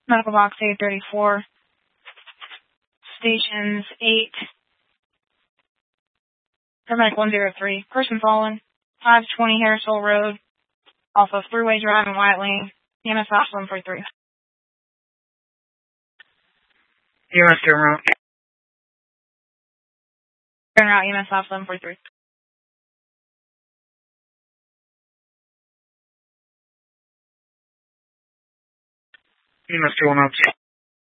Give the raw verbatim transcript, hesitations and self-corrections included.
Medical box eight thirty-four. Stations eight. Paramedic one zero three. Person fallen. five twenty Harrisville Road. Off of Thruway Drive in White Lane. E M S Ops one forty-three. E M S turn route. Turn route E M S Ops one forty-three. E M S two one oh two.